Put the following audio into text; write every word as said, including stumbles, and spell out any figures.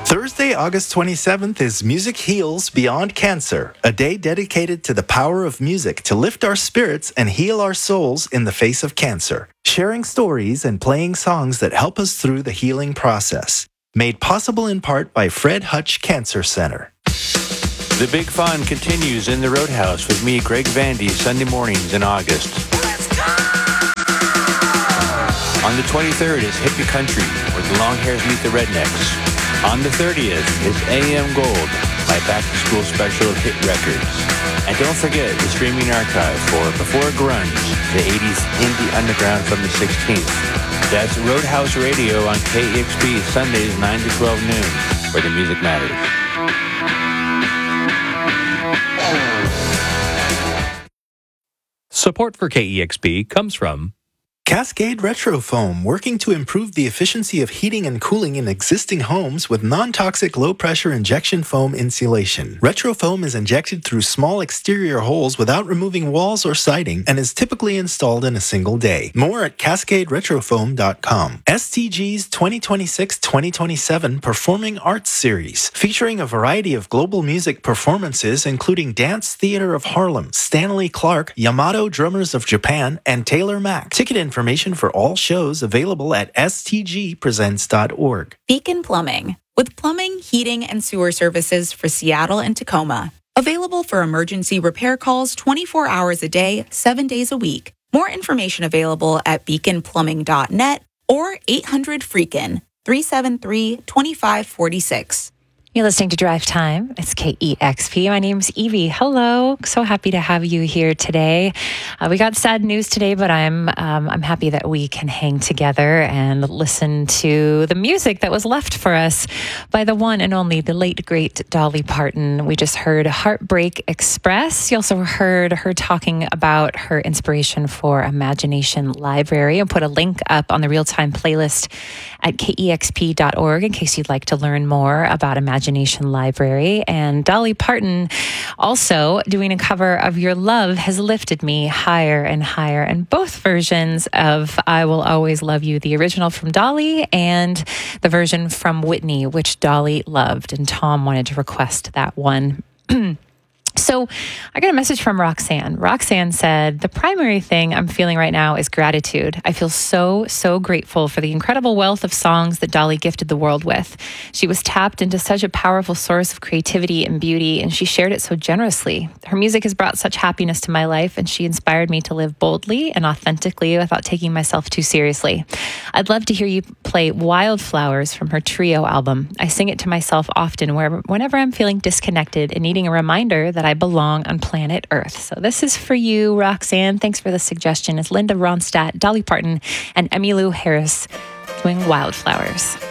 Thursday, August twenty-seventh is Music Heals Beyond Cancer, a day dedicated to the power of music to lift our spirits and heal our souls in the face of cancer. Sharing stories and playing songs that help us through the healing process. Made possible in part by Fred Hutch Cancer Center. The big fun continues in the Roadhouse with me, Greg Vandy, Sunday mornings in August. Let's go! On the twenty-third is Hippie Country, where the long hairs meet the rednecks. On the thirtieth is A M Gold, my back-to-school special of hit records. And don't forget the streaming archive for Before Grunge, the eighties indie underground from the sixteenth. That's Roadhouse Radio on K E X P, Sundays nine to twelve noon, where the music matters. Support for K E X P comes from Cascade Retrofoam, working to improve the efficiency of heating and cooling in existing homes with non-toxic low-pressure injection foam insulation. Retrofoam is injected through small exterior holes without removing walls or siding and is typically installed in a single day. More at cascade retrofoam dot com. S T G's twenty twenty-six twenty twenty-seven Performing Arts Series, featuring a variety of global music performances including Dance Theater of Harlem, Stanley Clarke, Yamato Drummers of Japan, and Taylor Mack. Ticket information Information for all shows available at s t g presents dot org. Beacon Plumbing, with plumbing, heating, and sewer services for Seattle and Tacoma. Available for emergency repair calls twenty-four hours a day, seven days a week. More information available at beacon plumbing dot net or eight hundred freakin, three seven three, two five four six. You're listening to Drive Time. It's K E X P. My name's Evie. Hello. So happy to have you here today. Uh, we got sad news today, but I'm um, I'm happy that we can hang together and listen to the music that was left for us by the one and only, the late, great Dolly Parton. We just heard Heartbreak Express. You also heard her talking about her inspiration for Imagination Library. I'll put a link up on the real-time playlist at K E X P dot org in case you'd like to learn more about Imagination Library. And Dolly Parton also doing a cover of Your Love Has Lifted Me Higher and Higher, and both versions of I Will Always Love You, the original from Dolly and the version from Whitney, which Dolly loved, and Tom wanted to request that one. So I got a message from Roxanne. Roxanne said, the primary thing I'm feeling right now is gratitude. I feel so, so grateful for the incredible wealth of songs that Dolly gifted the world with. She was tapped into such a powerful source of creativity and beauty, and she shared it so generously. Her music has brought such happiness to my life, and she inspired me to live boldly and authentically without taking myself too seriously. I'd love to hear you play Wildflowers from her Trio album. I sing it to myself often wherever, whenever I'm feeling disconnected and needing a reminder that I belong on planet Earth. So this is for you, Roxanne. Thanks for the suggestion. It's Linda Ronstadt, Dolly Parton, and Emmylou Harris doing Wildflowers.